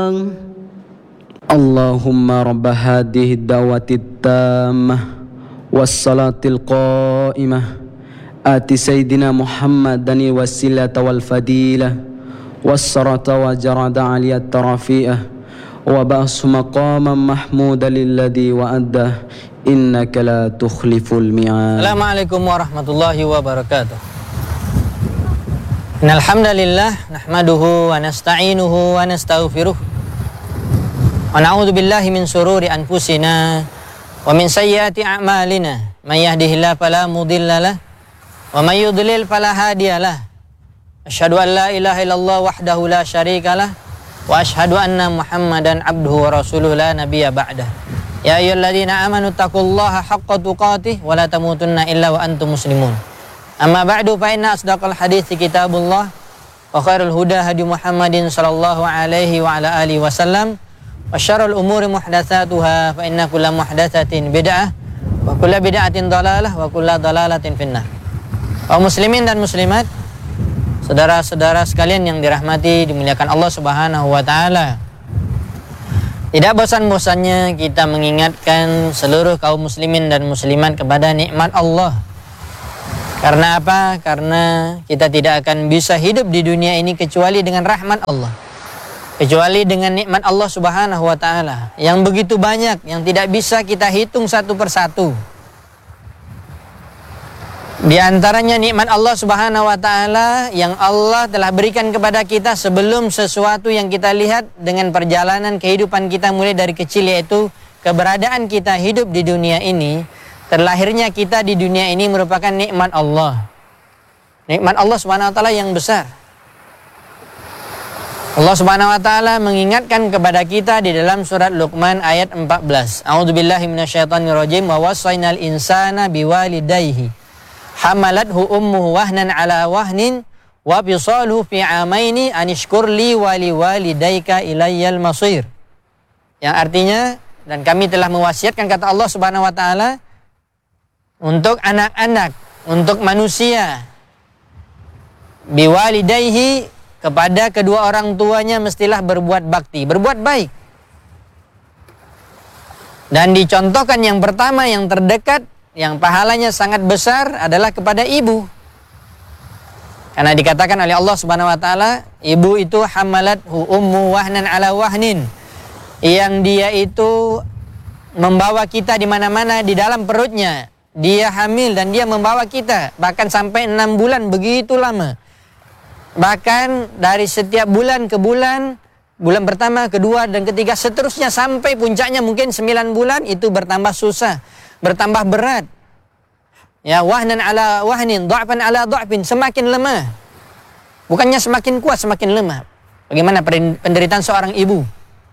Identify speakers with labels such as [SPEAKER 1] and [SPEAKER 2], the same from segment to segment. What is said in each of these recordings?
[SPEAKER 1] Allahumma rabba hadhihi da'wati tammah wassalatil qa'imah ati sayyidina Muhammadan wasilata wal fadilah wassarata wa jarada aliyat rafi'ah wa ba'su maqaman mahmuda lilladhi wa'addah innaka la tukhliful mi'ad.
[SPEAKER 2] Assalamualaikum warahmatullahi wabarakatuh. Innal hamdalillah nahmaduhu wa nasta'inuhu wa nastaghfiruh wa na'udzu billahi min shururi anfusina wa min sayyiati a'malina may yahdihillahu fala mudhillalah wa may yudlil fala hadiyalah. Asyhadu an la ilaha illallah wahdahu la syarikalah wa asyhadu anna Muhammadan abduhu wa rasuluhu la nabiyya ba'dah. Ya ayyuhalladzina amanu taqullaha haqqa tuqatih wa la tamutunna illa wa antum muslimun. Amma ba'du fa inna asdaqal hadithi kitabullah wa khairul huda hadi Muhammadin sallallahu alaihi wa ala alihi wasallam wa syarrul umuri muhdatsatuha fa inna kulla muhdatsatin bid'ah wa kulla bid'atin dhalalah wa kulla dhalalatin finnar. Kaum muslimin dan muslimat, saudara-saudara sekalian yang dirahmati dimuliakan Allah Subhanahu wa taala. Tidak bosan-bosannya kita mengingatkan seluruh kaum muslimin dan muslimat kepada nikmat Allah. Karena apa? Karena kita tidak akan bisa hidup di dunia ini kecuali dengan rahmat Allah. Kecuali dengan nikmat Allah Subhanahu wa taala yang begitu banyak, yang tidak bisa kita hitung satu persatu. Di antaranya nikmat Allah Subhanahu wa taala yang Allah telah berikan kepada kita sebelum sesuatu yang kita lihat dengan perjalanan kehidupan kita mulai dari kecil, yaitu keberadaan kita hidup di dunia ini. Terlahirnya kita di dunia ini merupakan nikmat Allah. Nikmat Allah Subhanahu wa taala yang besar. Allah Subhanahu wa taala mengingatkan kepada kita di dalam surat Luqman ayat 14. A'udzubillahi minasyaitonirrajim wa wassaynal insana biwalidayhi hamalathu ummuhu wahnan ala wahnin wa fisaluhu fi amaini anishkur li wa liwalidayka ilayyal masir. Yang artinya, dan kami telah mewasiatkan, kata Allah Subhanahu wa taala, untuk anak-anak, untuk manusia, biwalidayhi, kepada kedua orang tuanya mestilah berbuat bakti, berbuat baik. Dan dicontohkan yang pertama, yang terdekat, yang pahalanya sangat besar adalah kepada ibu. Karena dikatakan oleh Allah Subhanahu wa taala, ibu itu hamalathu ummu wahnan ala wahnin, yang dia itu membawa kita di mana-mana di dalam perutnya. Dia hamil dan dia membawa kita bahkan sampai 6 bulan, begitu lama. Bahkan dari setiap bulan ke bulan, bulan pertama, kedua dan ketiga seterusnya sampai puncaknya mungkin 9 bulan, itu bertambah susah, bertambah berat. Ya, wahnan ala wahnin, dha'fan ala dha'fin, semakin lemah. Bukannya semakin kuat, semakin lemah. Bagaimana penderitaan seorang ibu?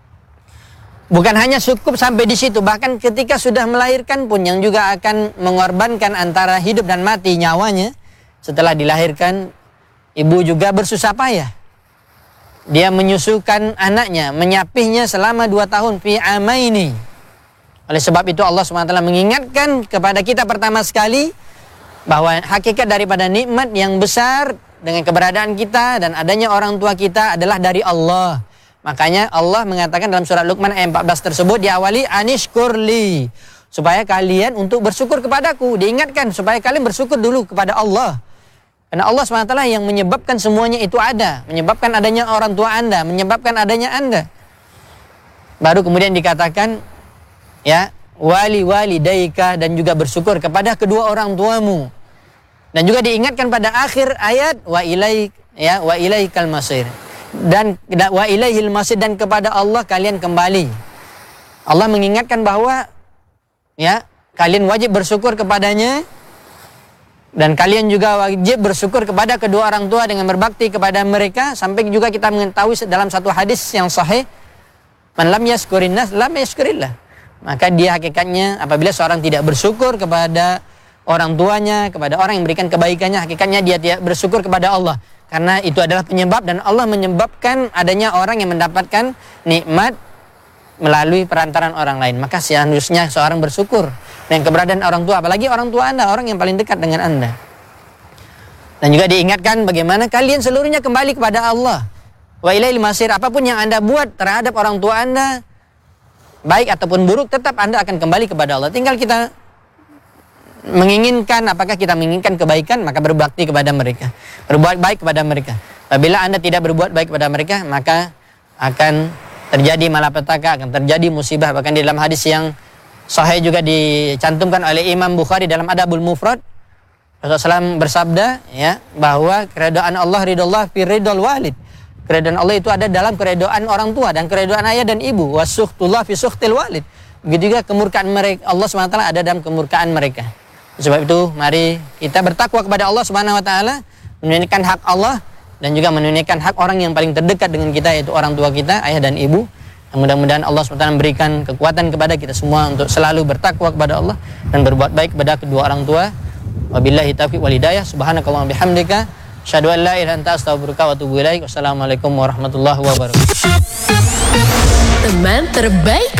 [SPEAKER 2] Bukan hanya cukup sampai di situ, bahkan ketika sudah melahirkan pun yang juga akan mengorbankan antara hidup dan mati nyawanya. Setelah dilahirkan, ibu juga bersusah payah. Dia menyusukan anaknya, menyapihnya selama 2 tahun, fi amaini. Oleh sebab itu Allah SWT mengingatkan kepada kita pertama sekali bahwa hakikat daripada nikmat yang besar dengan keberadaan kita dan adanya orang tua kita adalah dari Allah. Makanya Allah mengatakan dalam surat Luqman ayat 14 tersebut diawali anishkurli, supaya kalian untuk bersyukur kepadaku. Diingatkan supaya kalian bersyukur dulu kepada Allah. Karena Allah SWT yang menyebabkan semuanya itu ada, menyebabkan adanya orang tua Anda, menyebabkan adanya Anda. Baru kemudian dikatakan, ya, walidaika, dan juga bersyukur kepada kedua orang tuamu. Dan juga diingatkan pada akhir ayat wa ilaikal masir. Dan wa ilaihil masir, dan kepada Allah kalian kembali. Allah mengingatkan bahwa ya, kalian wajib bersyukur kepadanya. Dan kalian juga wajib bersyukur kepada kedua orang tua dengan berbakti kepada mereka. Sampai juga kita mengetahui dalam satu hadis yang sahih, man lam yaskurin nas lam yaskurillah. Maka dia hakikatnya apabila seorang tidak bersyukur kepada orang tuanya, kepada orang yang memberikan kebaikannya, hakikatnya dia tidak bersyukur kepada Allah. Karena itu adalah penyebab, dan Allah menyebabkan adanya orang yang mendapatkan nikmat melalui perantaran orang lain. Maka seharusnya seorang bersyukur dengan keberadaan orang tua, apalagi orang tua Anda, orang yang paling dekat dengan Anda. Dan juga diingatkan bagaimana kalian seluruhnya kembali kepada Allah. wa ilaihil masir. Apapun yang Anda buat terhadap orang tua Anda, baik ataupun buruk, tetap Anda akan kembali kepada Allah. Tinggal kita menginginkan, apakah kita menginginkan kebaikan, maka berbakti kepada mereka, berbuat baik kepada mereka. Apabila Anda tidak berbuat baik kepada mereka, maka akan terjadi malapetaka, akan terjadi musibah. Bahkan di dalam hadis yang sahih juga dicantumkan oleh Imam Bukhari dalam Adabul Mufrad, Rasulullah SAW bersabda, ya, bahwa keridhaan Allah, ridullah fi ridul walid. Keridhaan Allah itu ada dalam keridhaan orang tua dan keridhaan ayah dan ibu. Wasuhtullah fi suhtil walid. Begitu juga kemurkaan mereka, Allah SWT ada dalam kemurkaan mereka. Sebab itu mari kita bertakwa kepada Allah SWT, menunaikan hak Allah dan juga menunaikan hak orang yang paling terdekat dengan kita, yaitu orang tua kita, ayah dan ibu. Dan mudah-mudahan Allah SWT memberikan kekuatan kepada kita semua untuk selalu bertakwa kepada Allah dan berbuat baik kepada kedua orang tua. Wabillahi taufiq wal hidayah. Subhanakallahumma bihamdika, asyhadu an la ilaha illa anta, astaghfiruka wa atubu ilaik. Wassalamualaikum warahmatullahi wabarakatuh.
[SPEAKER 3] Teman terbaik